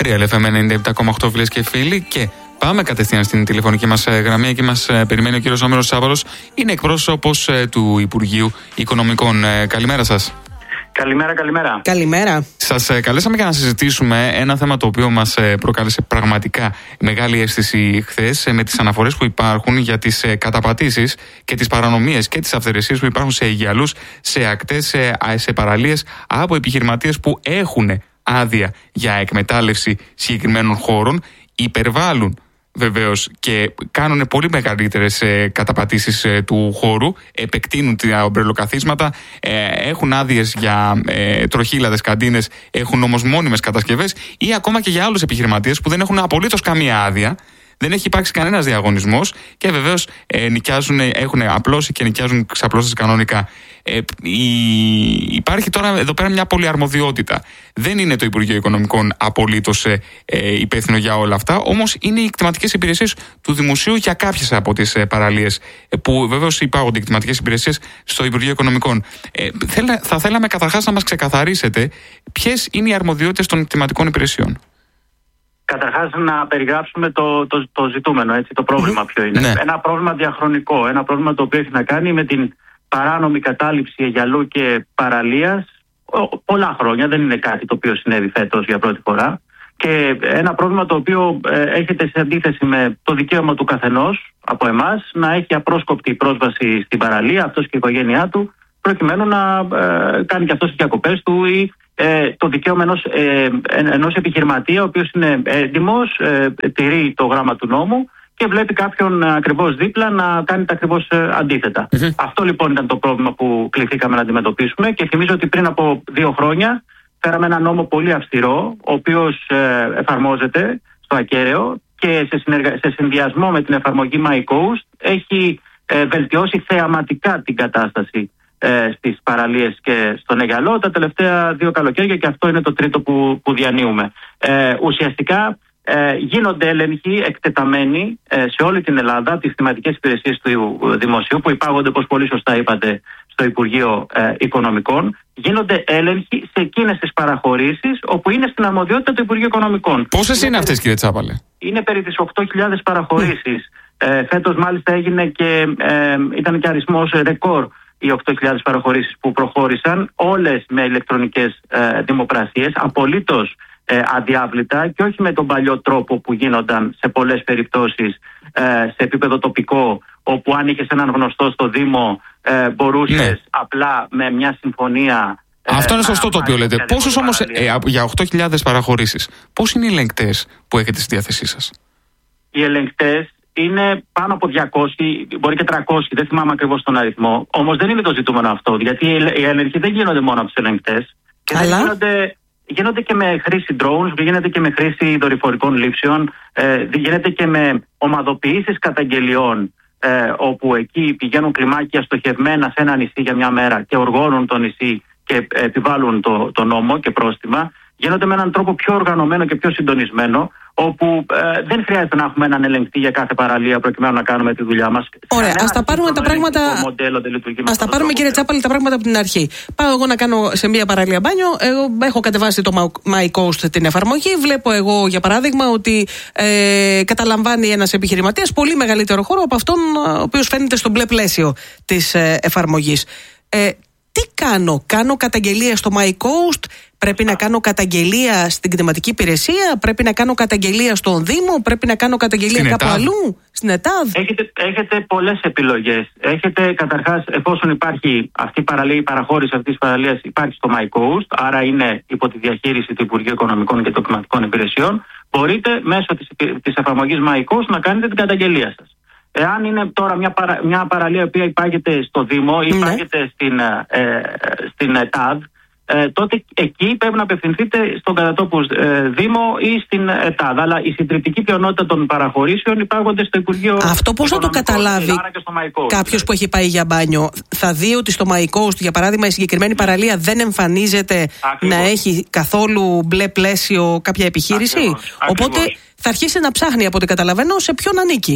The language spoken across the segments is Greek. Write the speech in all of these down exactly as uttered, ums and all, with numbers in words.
Real εφ εμ ενενήντα επτά κόμμα οκτώ, φίλες και φίλοι, και πάμε κατευθείαν στην τηλεφωνική μας γραμμή. Εκεί μας περιμένει ο κύριος Όμηρος Σάββαρος, είναι εκπρόσωπος του Υπουργείου Οικονομικών. Καλημέρα σας. Καλημέρα, καλημέρα. Καλημέρα. Σας καλέσαμε για να συζητήσουμε ένα θέμα το οποίο μας προκάλεσε πραγματικά μεγάλη αίσθηση χθες, με τις αναφορές που υπάρχουν για τις καταπατήσεις και τις παρανομίες και τις αυθαιρεσίες που υπάρχουν σε αιγιαλούς, σε ακτές, σε, σε παραλίες από επιχειρηματίες που έχουν άδεια για εκμετάλλευση συγκεκριμένων χώρων, υπερβάλλουν βεβαίως και κάνουν πολύ μεγαλύτερες ε, καταπατήσεις ε, του χώρου, επεκτείνουν τα ομπρελοκαθίσματα, ε, έχουν άδειες για ε, τροχήλαδες, καντίνες, έχουν όμως μόνιμες κατασκευές, ή ακόμα και για άλλους επιχειρηματίες που δεν έχουν απολύτως καμία άδεια. Δεν έχει υπάρξει κανένας διαγωνισμός και βεβαίως ε, νοικιάζουν, έχουν απλώσει και νοικιάζουν ξαπλώσεις κανονικά. Ε, η, υπάρχει τώρα εδώ πέρα μια πολυαρμοδιότητα. Δεν είναι το Υπουργείο Οικονομικών απολύτως ε, ε, υπεύθυνο για όλα αυτά, όμως είναι οι κτηματικές υπηρεσίες του Δημοσίου για κάποιες από τις ε, παραλίες, ε, που βεβαίως υπάγονται οι κτηματικές υπηρεσίες στο Υπουργείο Οικονομικών. Ε, θέλα, θα θέλαμε καταρχάς να μας ξεκαθαρίσετε ποιες είναι οι αρμοδιότητες των κτηματικών υπηρεσιών. Καταρχάς να περιγράψουμε το, το, το ζητούμενο, έτσι, το πρόβλημα ποιο είναι. Ναι. Ένα πρόβλημα διαχρονικό, ένα πρόβλημα το οποίο έχει να κάνει με την παράνομη κατάληψη αιγιαλού και παραλίας πολλά χρόνια, δεν είναι κάτι το οποίο συνέβη φέτος για πρώτη φορά, και ένα πρόβλημα το οποίο ε, έρχεται σε αντίθεση με το δικαίωμα του καθενός από εμάς να έχει απρόσκοπτη πρόσβαση στην παραλία, αυτός και η οικογένειά του, προκειμένου να ε, κάνει και αυτός τις διακοπές του, ή ε, το δικαίωμα ενός, ε, ενός επιχειρηματία ο οποίος είναι έντιμος, ε, τηρεί το γράμμα του νόμου και βλέπει κάποιον ακριβώς δίπλα να κάνει τα ακριβώς ε, αντίθετα. Mm-hmm. Αυτό λοιπόν ήταν το πρόβλημα που κληθήκαμε να αντιμετωπίσουμε, και θυμίζω ότι πριν από δύο χρόνια φέραμε ένα νόμο πολύ αυστηρό, ο οποίος ε, εφαρμόζεται στο ακέραιο και σε, συνεργα... σε συνδυασμό με την εφαρμογή MyCoast έχει ε, βελτιώσει θεαματικά την κατάσταση ε, στις παραλίες και στον αιγιαλό τα τελευταία δύο καλοκαίρια, και αυτό είναι το τρίτο που, που διανύουμε. Ε, ουσιαστικά ε, γίνονται έλεγχοι εκτεταμένοι ε, σε όλη την Ελλάδα, τις θεματικές υπηρεσίες του Δημοσίου που υπάγονται, όπως πολύ σωστά είπατε, στο Υπουργείο ε, Οικονομικών. Γίνονται έλεγχοι σε εκείνες τις παραχωρήσεις όπου είναι στην αρμοδιότητα του Υπουργείου Οικονομικών. Πόσες είναι, είναι αυτές, κύριε Τσάπαλε? Είναι περί τις οκτώ χιλιάδες παραχωρήσεις. Ε, φέτος μάλιστα έγινε και ε, ήταν και αριθμός ρεκόρ οι οκτώ χιλιάδες παραχωρήσεις που προχώρησαν, όλες με ηλεκτρονικές ε, δημοπρασίες, απολύτως ε, αδιάβλητα, και όχι με τον παλιό τρόπο που γίνονταν σε πολλές περιπτώσεις ε, σε επίπεδο τοπικό, όπου αν είχες έναν γνωστό στο Δήμο ε, μπορούσες ναι. απλά με μια συμφωνία. Ε, Αυτό είναι σωστό το οποίο λέτε. Πόσους όμως ε, για οκτώ χιλιάδες παραχωρήσεις, πώς είναι οι ελεγκτές που έχετε στη διάθεσή σας? Οι ελεγκτές είναι πάνω από διακόσιοι, μπορεί και τριακόσιοι, δεν θυμάμαι ακριβώς τον αριθμό. Όμως δεν είναι το ζητούμενο αυτό, γιατί οι έλεγχοι δεν γίνονται μόνο από τους ελεγκτές. Και δεν γίνονται, γίνονται και με χρήση drones, γίνεται και με χρήση δορυφορικών λήψεων, ε, γίνεται και με ομαδοποιήσεις καταγγελιών, ε, όπου εκεί πηγαίνουν κλιμάκια στοχευμένα σε ένα νησί για μια μέρα και οργώνουν το νησί και επιβάλλουν το, το νόμο και πρόστιμα. Γίνονται με έναν τρόπο πιο οργανωμένο και πιο συντονισμένο, όπου ε, δεν χρειάζεται να έχουμε έναν ελεγκτή για κάθε παραλία προκειμένου να κάνουμε τη δουλειά μας. Ωραία, ας τα πάρουμε τα πράγματα. Ας τα πάρουμε, κύριε Τσάπαλη, τα πράγματα από την αρχή. Πάω εγώ να κάνω σε μια παραλία μπάνιο. Εγώ έχω κατεβάσει το MyCoast την εφαρμογή. Βλέπω εγώ, για παράδειγμα, ότι ε, καταλαμβάνει ένας επιχειρηματίας πολύ μεγαλύτερο χώρο από αυτόν ο οποίος φαίνεται στο μπλε πλαίσιο της ε, εφαρμογής. Ε, Τι κάνω, κάνω καταγγελία στο MyCoast, πρέπει να κάνω καταγγελία στην κτηματική υπηρεσία, πρέπει να κάνω καταγγελία στον Δήμο, πρέπει να κάνω καταγγελία στην κάπου ΕΤΑΔ. Αλλού, στην ΕΤΑΔ? Έχετε, έχετε πολλές επιλογές. Έχετε καταρχάς, εφόσον υπάρχει αυτή η παραλία, η παραχώρηση αυτής της παραλίας υπάρχει στο MyCoast, άρα είναι υπό τη διαχείριση του Υπουργείου Οικονομικών και των Κτηματικών Υπηρεσιών, μπορείτε μέσω της, της εφαρμογής MyCoast να κάνετε την καταγγελία σας. Εάν είναι τώρα μια, παρα, μια παραλία η οποία υπάγεται στο Δήμο ή υπάγεται ναι. στην, ε, στην ΕΤΑΔ, ε, τότε εκεί πρέπει να απευθυνθείτε στον κατατόπου ε, Δήμο ή στην ΕΤΑΔ. Αλλά η συντριπτική πλειονότητα των παραχωρήσεων υπάγονται στο Υπουργείο. Αυτό πώς θα το καταλάβει κάποιος που έχει πάει για μπάνιο? Θα δει ότι στο MyCoast, για παράδειγμα, η συγκεκριμένη παραλία δεν εμφανίζεται Ακριβώς. να έχει καθόλου μπλε πλαίσιο κάποια επιχείρηση. Ακριβώς. Οπότε Ακριβώς. θα αρχίσει να ψάχνει, από ό,τι καταλαβαίνω, σε ποιον ανήκει.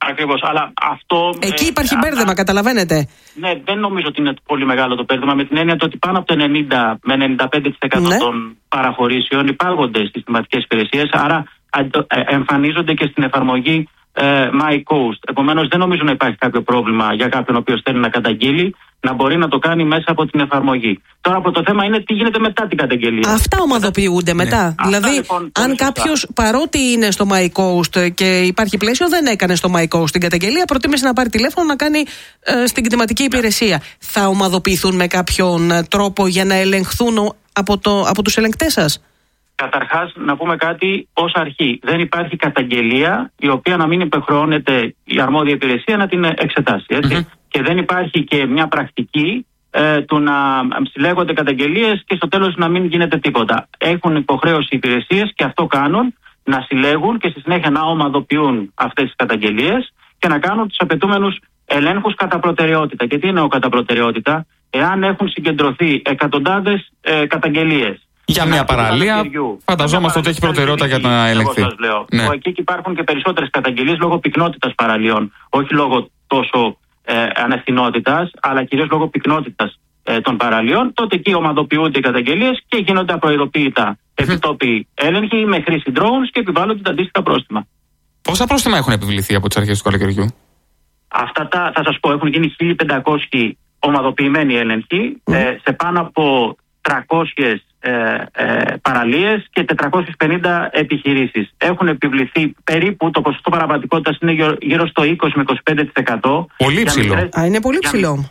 Ακριβώς, αλλά αυτό... Εκεί ε, υπάρχει α, μπέρδεμα, α, καταλαβαίνετε. Ναι, δεν νομίζω ότι είναι πολύ μεγάλο το μπέρδεμα, με την έννοια ότι πάνω από το ενενήντα με ενενήντα πέντε τοις εκατό ναι. των παραχωρήσεων υπάγονται στις συστηματικές υπηρεσίες, άρα εμφανίζονται και στην εφαρμογή ε, MyCoast. Επομένως, δεν νομίζω να υπάρχει κάποιο πρόβλημα για κάποιον ο οποίος θέλει να καταγγείλει, να μπορεί να το κάνει μέσα από την εφαρμογή. Τώρα από το θέμα είναι τι γίνεται μετά την καταγγελία. Αυτά ομαδοποιούνται μετά. Ναι. Δηλαδή, αυτά, λοιπόν, αν κάποιος παρότι είναι στο MyCoast και υπάρχει πλαίσιο, δεν έκανε στο MyCoast την καταγγελία, προτίμησε να πάρει τηλέφωνο να κάνει ε, στην κτηματική υπηρεσία. Yeah. Θα ομαδοποιηθούν με κάποιον τρόπο για να ελεγχθούν από, το, από τους ελεγκτές σας? Καταρχάς, να πούμε κάτι ως αρχή. Δεν υπάρχει καταγγελία η οποία να μην υπεχρεώνεται η αρμόδια υπηρεσία να την εξετάσει. Έτσι. Mm-hmm. Και δεν υπάρχει και μια πρακτική ε, του να συλλέγονται καταγγελίες και στο τέλος να μην γίνεται τίποτα. Έχουν υποχρέωση οι υπηρεσίες και αυτό κάνουν, να συλλέγουν και στη συνέχεια να ομαδοποιούν αυτές τις καταγγελίες και να κάνουν τους απαιτούμενους ελέγχους κατά προτεραιότητα. Και τι εννοώ κατά προτεραιότητα? Εάν έχουν συγκεντρωθεί εκατοντάδες ε, καταγγελίες για μια παραλία, φανταζόμαστε ότι έχει προτεραιότητα για να ελεγχθεί. Εγώ σας λέω. Ναι. Εκεί υπάρχουν και περισσότερες καταγγελίες λόγω πυκνότητας παραλίων. Όχι λόγω τόσο ε, ανευθυνότητας, αλλά κυρίως λόγω πυκνότητας ε, των παραλίων. Τότε εκεί ομαδοποιούνται οι καταγγελίες και γίνονται απροειδοποίητα επιτόπιοι έλεγχοι με χρήση drones και επιβάλλονται τα αντίστοιχα πρόστιμα. Πόσα πρόστιμα έχουν επιβληθεί από τις αρχές του καλοκαιριού? Αυτά τα, θα σας πω, έχουν γίνει χίλια πεντακόσιοι ομαδοποιημένοι έλεγχοι mm. ε, σε πάνω από τριακόσιες ε, ε, παραλίες και τετρακόσιες πενήντα επιχειρήσεις. Έχουν επιβληθεί περίπου, το ποσοστό παραβατικότητας είναι γύρω, γύρω στο είκοσι με είκοσι πέντε τοις εκατό. Πολύ ψηλό. Α, είναι πολύ ψηλό.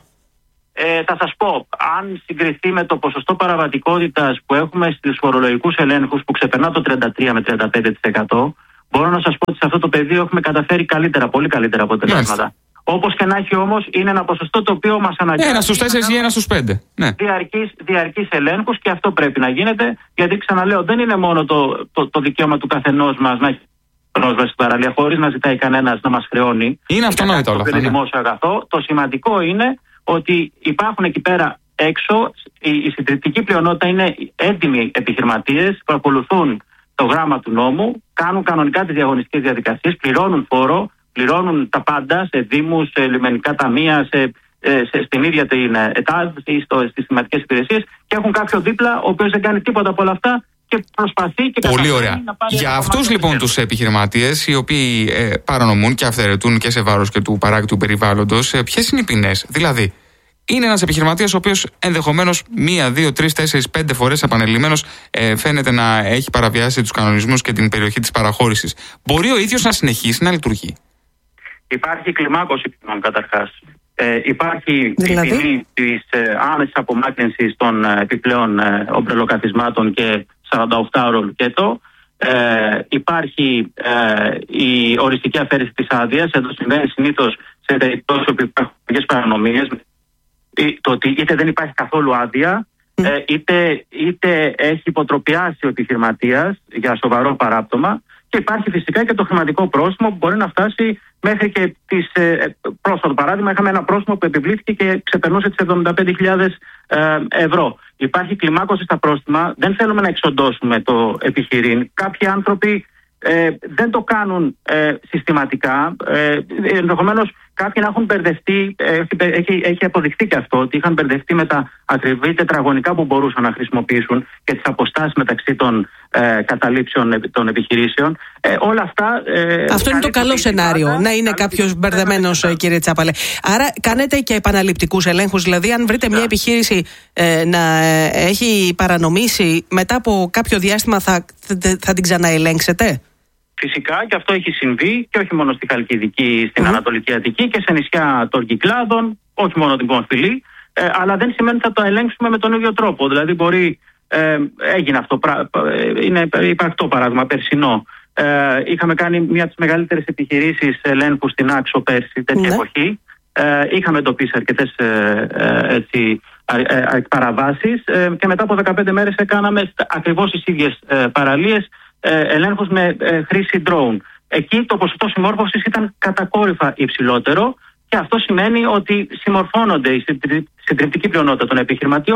Ε, θα σας πω, αν συγκριθεί με το ποσοστό παραβατικότητας που έχουμε στους φορολογικούς ελέγχους που ξεπερνά το τριάντα τρία με τριάντα πέντε τοις εκατό, μπορώ να σας πω ότι σε αυτό το πεδίο έχουμε καταφέρει καλύτερα, πολύ καλύτερα αποτελέσματα. Όπως και να έχει όμως, είναι ένα ποσοστό το οποίο μας αναγκάζει. Ένα στους τέσσερις ή ένα στους πέντε. Ναι. Διαρκής, διαρκής ελέγχους και αυτό πρέπει να γίνεται, γιατί ξαναλέω, δεν είναι μόνο το, το, το δικαίωμα του καθενός μας να έχει πρόσβαση στην παραλία χωρίς να ζητάει κανένας να μας χρεώνει. Είναι αυτονόητο όλα αυτά. Είναι δημόσιο αγαθό. Το σημαντικό είναι ότι υπάρχουν εκεί πέρα έξω, η, η συντριπτική πλειονότητα είναι έντιμοι επιχειρηματίες που ακολουθούν το γράμμα του νόμου, κάνουν κανονικά τις διαγωνιστικές διαδικασίες, πληρώνουν φόρο, πληρώνουν τα πάντα σε δήμους, σε λιμενικά ταμεία, σε, σε, στην ίδια την ΕΤΑΔ ή στις συστηματικές υπηρεσίες και έχουν κάποιο δίπλα ο οποίος δεν κάνει τίποτα από όλα αυτά και προσπαθεί και πολύ ωραία. Να πάρει. Για αυτούς λοιπόν τους επιχειρηματίες οι οποίοι ε, παρανομούν και αυθαιρετούν και σε βάρος και του παράκτη του περιβάλλοντος, ε, ποιες είναι οι ποινές? Δηλαδή, είναι ένας επιχειρηματίας ο οποίος ενδεχομένως μία, δύο, τρεις, τέσσερις, πέντε φορές επανειλημμένως ε, φαίνεται να έχει παραβιάσει τους κανονισμούς και την περιοχή της παραχώρησης. Μπορεί ο ίδιος να συνεχίσει να λειτουργεί? Υπάρχει κλιμάκωση ποινών καταρχάς. Ε, υπάρχει δηλαδή? η ποινή της ε, άμεσης απομάκρυνσης των ε, επιπλέον ε, ομπρελοκαθισμάτων και σαράντα ώρο λουκέτο. Ε, υπάρχει ε, η οριστική αφαίρεση της άδειας. Εδώ συμβαίνει συνήθως σε περιπτώσεις που υπάρχουν παρανομίες. Το ότι είτε δεν υπάρχει καθόλου άδεια, mm. ε, είτε, είτε έχει υποτροπιάσει ο επιχειρηματίας για σοβαρό παράπτωμα. Και υπάρχει φυσικά και το χρηματικό πρόστιμο που μπορεί να φτάσει μέχρι και τις. Ε, πρόσφατο παράδειγμα, είχαμε ένα πρόστιμο που επιβλήθηκε και ξεπερνούσε τις εβδομήντα πέντε χιλιάδες ε, ευρώ. Υπάρχει κλιμάκωση στα πρόστιμα. Δεν θέλουμε να εξοντώσουμε το επιχειρήν. Κάποιοι άνθρωποι ε, δεν το κάνουν ε, συστηματικά. Ε, ενδεχομένως κάποιοι να έχουν μπερδευτεί. Ε, έχει, έχει αποδειχθεί και αυτό ότι είχαν μπερδευτεί με τα ακριβή τετραγωνικά που μπορούσαν να χρησιμοποιήσουν και τις αποστάσεις μεταξύ των ε, καταλήψεων των επιχειρήσεων. Ε, όλα αυτά. Ε, αυτό είναι το καλό σενάριο. Πάντα, να είναι κάποιος μπερδεμένος, ε, κύριε Τσάπαλε. Άρα κάνετε και επαναληπτικούς ελέγχους. Δηλαδή, αν βρείτε yeah. μια επιχείρηση ε, να έχει παρανομήσει, μετά από κάποιο διάστημα θα, θα, θα την ξαναελέγξετε? Φυσικά και αυτό έχει συμβεί και όχι μόνο στη Χαλκιδική, στην mm. Ανατολική Αττική και σε νησιά των Κυκλάδων, όχι μόνο την Πομφυλή, ε, αλλά δεν σημαίνει ότι θα το ελέγξουμε με τον ίδιο τρόπο. Δηλαδή, μπορεί. Ε, έγινε αυτό. Είναι υπαρκτό παράδειγμα, περσινό. Ε, είχαμε κάνει μια από τις μεγαλύτερες επιχειρήσεις ελέγχου στην Άξο πέρσι, τέτοια mm. εποχή. Ε, είχαμε εντοπίσει αρκετές ε, ε, έτσι, ε, ε, παραβάσεις ε, και μετά από δεκαπέντε μέρες έκαναμε ακριβώς τις ίδιες ε, παραλίες ε, ελέγχους με ε, χρήση drone. Εκεί το ποσοστό συμμόρφωσης ήταν κατακόρυφα υψηλότερο και αυτό σημαίνει ότι συμμορφώνονται η συντριπτική πλειονότητα των επιχειρηματιών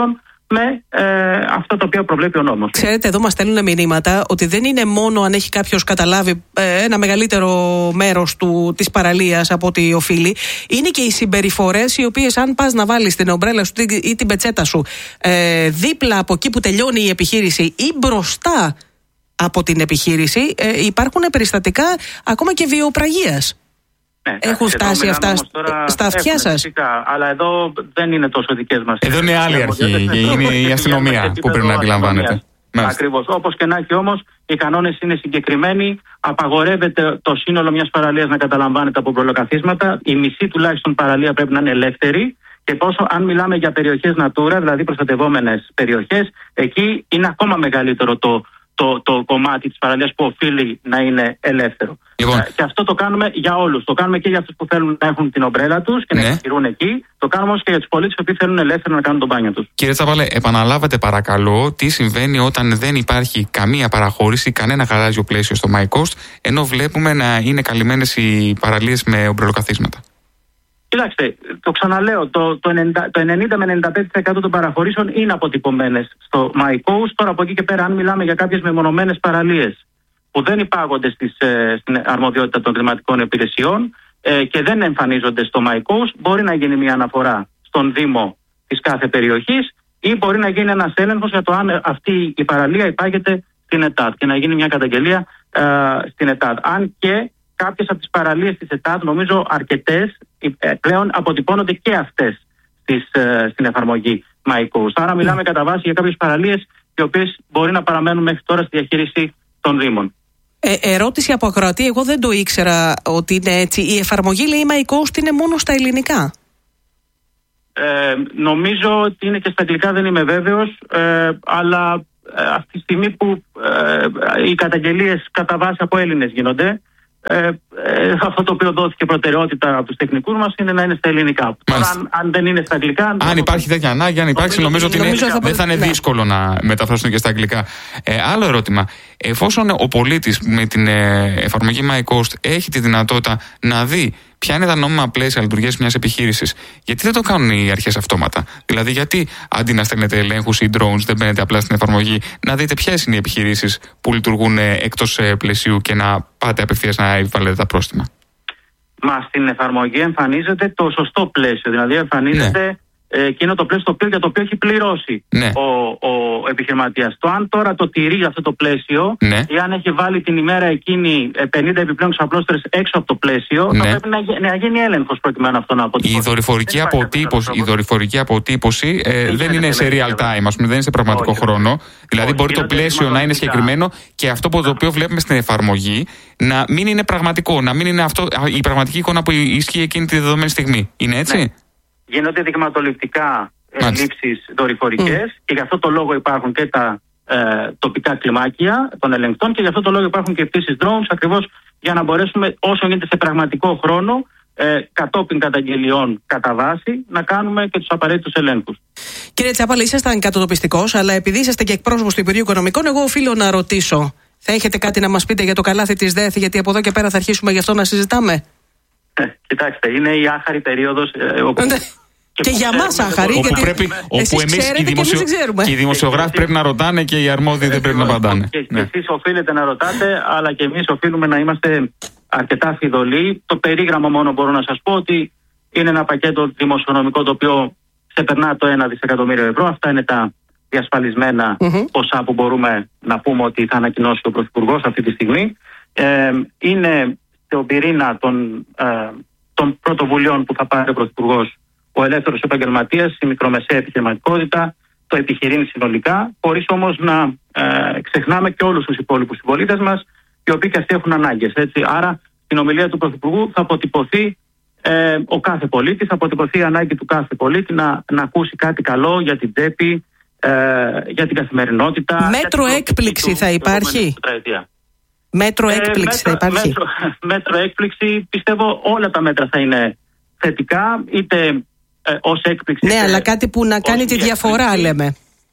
με ε, αυτό το οποίο προβλέπει ο νόμος. Ξέρετε, εδώ μας στέλνουν μηνύματα ότι δεν είναι μόνο αν έχει κάποιος καταλάβει ε, ένα μεγαλύτερο μέρος του, της παραλίας από ό,τι οφείλει. Είναι και οι συμπεριφορές οι οποίες, αν πας να βάλεις την ομπρέλα σου ή την πετσέτα σου ε, δίπλα από εκεί που τελειώνει η επιχείρηση ή μπροστά από την επιχείρηση, ε, υπάρχουν περιστατικά ακόμα και βιοπραγίας. Ναι, έχουν φτάσει αυτά στα αυτιά σας? Φυσικά, αλλά εδώ δεν είναι τόσο δικές μας. Εδώ είναι άλλη αρχή, είναι η αστυνομία που πρέπει να αντιλαμβάνεται. Ακριβώς. Όπως και να έχει όμως, οι κανόνες είναι συγκεκριμένοι. Απαγορεύεται το σύνολο μιας παραλίας να καταλαμβάνεται από προλοκαθίσματα. Η μισή τουλάχιστον παραλία πρέπει να είναι ελεύθερη. Και πόσο, αν μιλάμε για περιοχές Natura, δηλαδή προστατευόμενες περιοχές, εκεί είναι ακόμα μεγαλύτερο το, το, το κομμάτι της παραλίας που οφείλει να είναι ελεύθερο. Λοιπόν. Και αυτό το κάνουμε για όλους. Το κάνουμε και για αυτούς που θέλουν να έχουν την ομπρέλα τους και ναι. να επιχειρούν εκεί. Το κάνουμε όμως και για τους πολίτες που θέλουν ελεύθερα να κάνουν τον μπάνιο τους. Κύριε Τσάπαλε, επαναλάβετε παρακαλώ τι συμβαίνει όταν δεν υπάρχει καμία παραχώρηση, κανένα γαλάζιο πλαίσιο στο MyCoast, ενώ βλέπουμε να είναι καλυμμένες οι παραλίες με ομπρελοκαθίσματα. Κοιτάξτε, το ξαναλέω, το, το, ενενήντα, το ενενήντα με ενενήντα πέντε τοις εκατό των παραχωρήσεων είναι αποτυπωμένες στο MyCoast. Τώρα από εκεί και πέρα, αν μιλάμε για κάποιες μεμονωμένες παραλίες που δεν υπάγονται στις, ε, στην αρμοδιότητα των κλιματικών υπηρεσιών ε, και δεν εμφανίζονται στο MyCoast, μπορεί να γίνει μια αναφορά στον Δήμο της κάθε περιοχής ή μπορεί να γίνει ένας έλεγχος για το αν αυτή η παραλία υπάγεται στην ΕΤΑΔ και να γίνει μια καταγγελία ε, στην ΕΤΑΔ. Αν και κάποιες από τις παραλίες της ΕΤΑΔ, νομίζω αρκετές, πλέον αποτυπώνονται και αυτές στις, ε, στην εφαρμογή MyCoast. Άρα μιλάμε κατά βάση για κάποιες παραλίες οι οποίες μπορεί να παραμένουν μέχρι τώρα στη διαχείριση των Δήμων. Ε, ερώτηση από ακροατή, εγώ δεν το ήξερα ότι είναι έτσι. Η εφαρμογή, λέει, MyCoast είναι μόνο στα ελληνικά. Ε, νομίζω ότι είναι και στα αγγλικά, δεν είμαι βέβαιος, ε, αλλά ε, αυτή τη στιγμή που ε, οι καταγγελίες κατά βάση από Έλληνες γίνονται, Ε, ε, αυτό το οποίο δόθηκε προτεραιότητα από τους τεχνικούς μας είναι να είναι στα ελληνικά. Τώρα, αν, αν δεν είναι στα αγγλικά. Αν, αν υπάρχει τέτοια ανάγκη, αν υπάρξει, νομίζω ότι νομίζω είναι, δεν θα είναι ναι. δύσκολο να μεταφράσουν και στα αγγλικά. Ε, άλλο ερώτημα. Εφόσον ο πολίτης με την ε, εφαρμογή MyCoast έχει τη δυνατότητα να δει ποια είναι τα νόμιμα πλαίσια λειτουργίας μιας επιχείρησης, γιατί δεν το κάνουν οι αρχές αυτόματα? Δηλαδή, γιατί αντί να στέλνετε ελέγχους ή drones, δεν μπαίνετε απλά στην εφαρμογή να δείτε ποιες είναι οι επιχειρήσεις που λειτουργούν εκτός πλαισίου και να πάτε απευθείας να επιβάλλετε τα πρόστιμα? Μα στην εφαρμογή εμφανίζεται το σωστό πλαίσιο. Δηλαδή, εμφανίζεται ναι. ε, εκείνο το πλαίσιο το οποίο, για το οποίο έχει πληρώσει ναι. ο, ο επιχειρηματίας. Το αν τώρα το τηρεί αυτό το πλαίσιο ναι. ή αν έχει βάλει την ημέρα εκείνη πενήντα επιπλέον ξαπλώστερες έξω από το πλαίσιο, ναι. θα πρέπει να, να γίνει έλεγχος προκειμένου αυτό να αποτυπωθεί. Η δορυφορική αποτύπωση, η δορυφορική αποτύπωση ε, δεν είναι σε real time, ας πούμε, δεν είναι σε πραγματικό όχι, χρόνο. Όχι. Δηλαδή, όχι, μπορεί το πλαίσιο να είναι συγκεκριμένο και αυτό που το οποίο βλέπουμε στην εφαρμογή να μην είναι πραγματικό, να μην είναι αυτό, η πραγματική εικόνα που ισχύει εκείνη τη δεδομένη στιγμή. Είναι έτσι? Ναι. Γίνονται δειγματοληπτικά ε, λήψεις δορυφορικές mm. και γι' αυτό το λόγο υπάρχουν και τα ε, τοπικά κλιμάκια των ελεγκτών και γι' αυτό το λόγο υπάρχουν και πτήσεις drones, ακριβώς για να μπορέσουμε όσο γίνεται σε πραγματικό χρόνο ε, κατόπιν καταγγελιών κατά βάση να κάνουμε και τους απαραίτητους ελέγχους. Κύριε Τσάπαλε, ήσασταν κατατοπιστικός, αλλά επειδή είσαστε και εκπρόσωπος του Υπουργείου Οικονομικών, εγώ οφείλω να ρωτήσω. Θα έχετε κάτι να μας πείτε για το καλάθι της ΔΕΘ, γιατί από εδώ και πέρα θα αρχίσουμε γι' αυτό να συζητάμε? Ε, κοιτάξτε, είναι η άχαρη περίοδος ε, όπου... Και, και για μας άχαρη, όπου γιατί πρέπει, όπου εμείς οι, δημοσιο... και οι δημοσιογράφοι πρέπει να ρωτάνε και οι αρμόδιοι δεν πρέπει να απαντάνε. Και, ναι. και εσείς οφείλετε να ρωτάτε, αλλά και εμείς οφείλουμε να είμαστε αρκετά φιδωλοί. Το περίγραμμα μόνο μπορώ να σας πω ότι είναι ένα πακέτο δημοσιονομικό το οποίο ξεπερνά το ένα δισεκατομμύριο ευρώ. Αυτά είναι τα διασφαλισμένα mm-hmm. ποσά που μπορούμε να πούμε ότι θα ανακοινώσει ο Πρωθυπουργός αυτή τη στιγμή. Ε, είναι στον πυρήνα των, ε, των πρωτοβουλειών που θα πάρει ο Πρωθυπουργός ο ελεύθερος επαγγελματίας, η μικρομεσαία επιχειρηματικότητα, το επιχειρήν συνολικά, χωρίς όμως να ε, ξεχνάμε και όλους τους υπόλοιπους συμπολίτες μας, οι οποίοι και αυτοί έχουν ανάγκες. Έτσι. Άρα, στην ομιλία του Πρωθυπουργού θα αποτυπωθεί ε, ο κάθε πολίτης, θα αποτυπωθεί η ανάγκη του κάθε πολίτη να, να ακούσει κάτι καλό για την τσέπη, ε, για την καθημερινότητα. Μέτρο έκπληξη του, θα υπάρχει. Μέτρο έκπληξη ε, θα υπάρχει. Μέτρο, μέτρο έκπληξη, πιστεύω όλα τα μέτρα θα είναι θετικά, είτε ε, ως έκπληξη. Ναι, αλλά κάτι που να κάνει τη διαφορά, λέμε.